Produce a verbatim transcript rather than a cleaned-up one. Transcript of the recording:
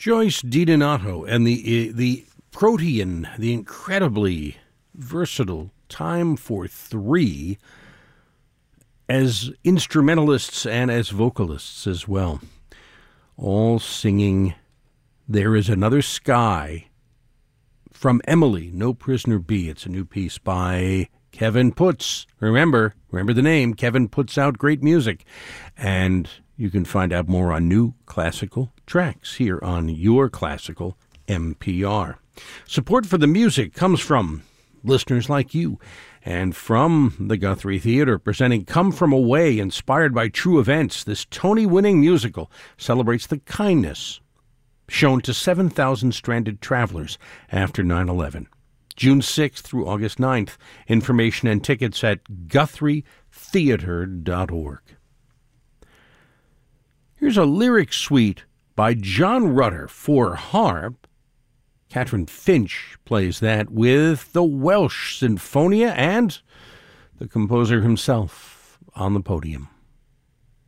Joyce DiDonato and the the protean, the incredibly versatile Time for Three as instrumentalists and as vocalists as well, all singing There Is Another Sky from Emily, No Prisoner Be. It's a new piece by Kevin Puts. Remember, remember the name. Kevin puts out great music. And you can find out more on new classical tracks here on Your Classical N P R. Support for the music comes from listeners like you and from the Guthrie Theater, presenting Come From Away, inspired by true events. This Tony-winning musical celebrates the kindness shown to seven thousand stranded travelers after nine eleven. June sixth through August ninth. Information and tickets at guthrie theater dot org. Here's a lyric suite by John Rutter for harp. Catherine Finch plays that with the Welsh Sinfonia and the composer himself on the podium.